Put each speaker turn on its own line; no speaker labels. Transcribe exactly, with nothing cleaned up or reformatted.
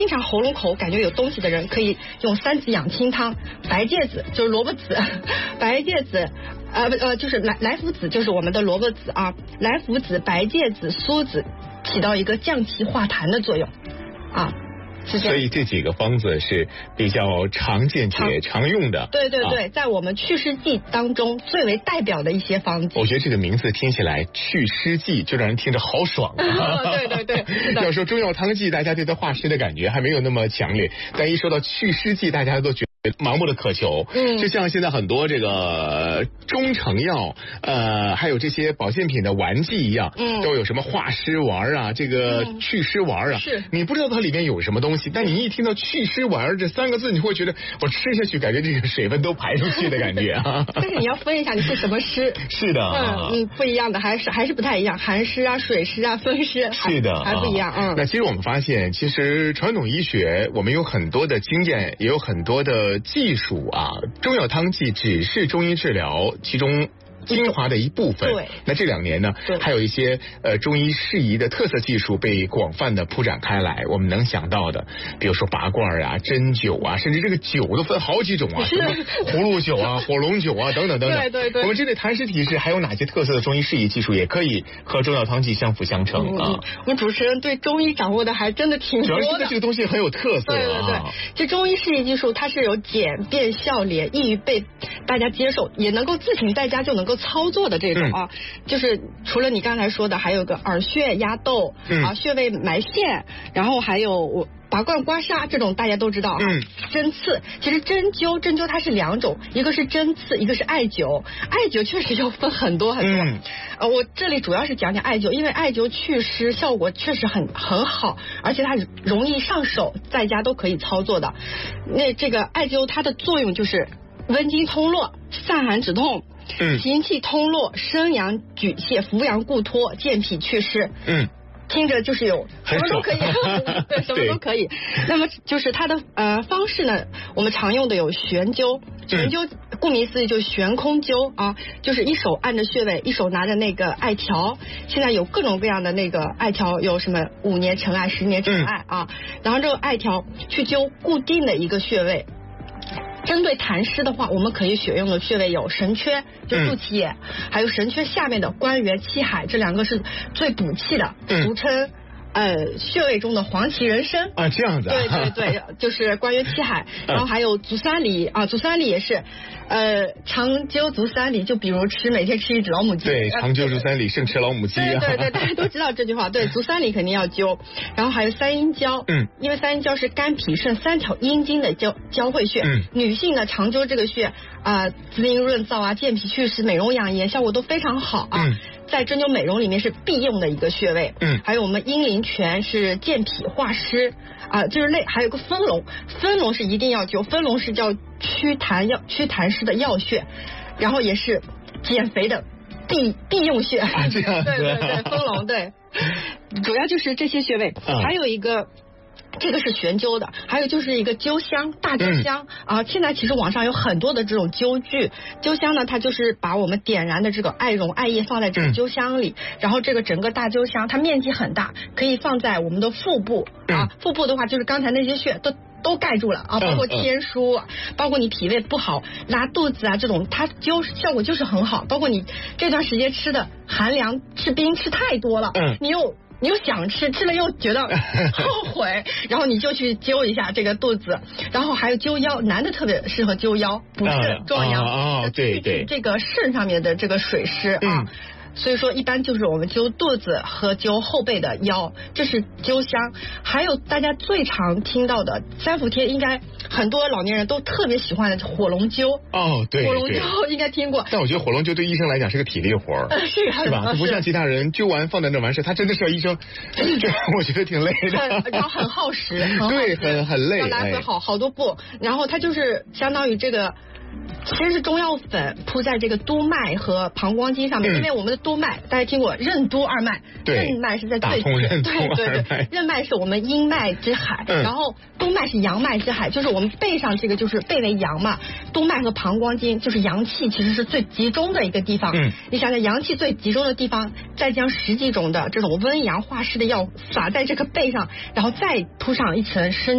经常喉咙口感觉有东西的人，可以用三子养清汤，白芥子就是萝卜籽，白芥子。呃不呃，就是来来福子，就是我们的萝卜籽啊，来福子、白芥子、苏子，起到一个降气化痰的作用，啊，是这样。
所以这几个方子是比较常见且常用的。
对对对，
啊、
在我们祛湿剂当中最为代表的一些方剂。
我觉得这个名字听起来祛湿剂就让人听着好爽啊！
对对对，是的。
要说中药汤剂，大家对它化湿的感觉还没有那么强烈，但一说到祛湿剂，大家都觉得盲目的渴求，嗯，就像现在很多这个中成药，呃，还有这些保健品的丸剂一样，嗯，都有什么化湿丸啊，这个祛湿丸啊，
是
你不知道它里面有什么东西，但你一听到祛湿丸这三个字，你会觉得我吃下去，感觉这个水分都排出去的感觉啊。
但是你要分一下你是什么湿，
是的，
嗯嗯，不一样的，还是还是不太一样，寒湿啊、水湿啊、风湿，
是的，
还不一样，嗯。
那其实我们发现，其实传统医学我们有很多的经验，也有很多的技术啊，中药汤剂只是中医治疗其中精华的一部分。
对，
那这两年呢，还有一些呃中医适宜的特色技术被广泛的铺展开来。我们能想到的，比如说拔罐啊、针灸啊，甚至这个酒都分好几种啊，什么葫芦酒啊、火龙酒啊等等等等。
对对对。
我们这类痰湿体质还有哪些特色的中医适宜技术，也可以和中药汤剂相辅相成啊？
嗯、我们主持人对中医掌握的还真的挺多的。
主要是这个东西很有特色、啊。
对对对，这中医适宜技术它是有简便效廉、易于被大家接受，也能够自行在家就能够操作的这种啊，嗯、就是除了你刚才说的，还有个耳穴压豆、嗯、啊，穴位埋线，然后还有我。拔罐刮痧这种大家都知道啊，嗯、针刺其实针灸针灸它是两种，一个是针刺，一个是艾灸。艾灸确实要分很多很多，嗯、呃，我这里主要是讲讲艾灸，因为艾灸祛湿效果确实很很好，而且它容易上手，在家都可以操作的。那这个艾灸它的作用就是温经通络、散寒止痛。嗯，行气通络、生阳举泻、扶阳固脱、健脾祛湿。嗯。听着就是有什么都可以，对，什么都可以。那么就是它的呃方式呢，我们常用的有悬灸，悬灸顾名思义就是悬空灸啊，就是一手按着穴位，一手拿着那个艾条。现在有各种各样的那个艾条，有什么五年陈艾、十年陈艾啊，然后这个艾条去灸固定的一个穴位。针对痰湿的话，我们可以选用的穴位有神阙，就肚脐眼，嗯、还有神阙下面的关元、气海，这两个是最补气的，嗯、俗称呃穴位中的黄芪人参
啊，这样子、啊。
对对对，就是关元、气海，然后还有足三里啊，足三里也是，呃，常灸足三里，就比如吃每天吃一只老母鸡。
对，常灸足三里，胜吃老母鸡、啊。
对对对，大家都知道这句话。对，足三里肯定要灸，然后还有三阴交，嗯，因为三阴交是肝脾肾三条阴经的交交汇穴，嗯，女性呢常灸这个穴啊、呃，滋阴润燥啊，健脾祛湿、美容养颜，效果都非常好啊。嗯，在针灸美容里面是必用的一个穴位。嗯，还有我们阴陵泉是健脾化湿啊、呃，就是类还有个分龙，分龙是一定要灸，分龙是叫祛痰药祛痰湿的药穴，然后也是减肥的必必用穴。
啊，这样
对对对，分龙对，主要就是这些穴位，啊、还有一个。这个是悬灸的，还有就是一个灸香，大灸香、嗯、啊。现在其实网上有很多的这种灸具，灸香呢，它就是把我们点燃的这个艾绒、艾叶放在这个灸香里，嗯、然后这个整个大灸香它面积很大，可以放在我们的腹部、嗯、啊。腹部的话就是刚才那些穴都都盖住了啊，包括天枢，嗯嗯、包括你脾胃不好、拉肚子啊这种，它灸效果就是很好。包括你这段时间吃的寒凉、吃冰吃太多了，嗯，你又。你又想吃，吃了又觉得后悔，然后你就去灸一下这个肚子，然后还有灸腰，男的特别适合灸腰，补肾壮阳，
啊，对对，
这个肾上面的这个水湿啊。嗯，所以说一般就是我们灸肚子和灸后背的腰，这是灸香。还有大家最常听到的三伏天，应该很多老年人都特别喜欢的火龙灸。
哦，对，
火龙灸应该听过。
但我觉得火龙灸对医生来讲是个体力活儿、
呃，是
是吧？它不像其他人灸完放在那完事，他真的是要医生，这我觉得挺累的，
然后很耗时，很耗时
对，很很累，
要来回好好多步，然后它就是相当于这个。其实是中药粉铺在这个督脉和膀胱经上面，嗯、因为我们的督脉大家听过任督二脉，任脉是在最
对对
对，任脉是我们阴脉之海，嗯、然后督脉是阳脉之海，就是我们背上这个就是背为阳嘛，督脉和膀胱经就是阳气其实是最集中的一个地方。嗯，你想想阳气最集中的地方，再将十几种的这种温阳化湿的药撒在这个背上，然后再铺上一层生